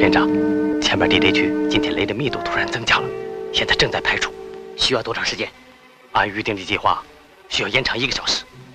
连长，前面地雷区今天雷的密度突然增加了，现在正在排除， 需要多长时间？ 按预定的计划，需要延长1个小时。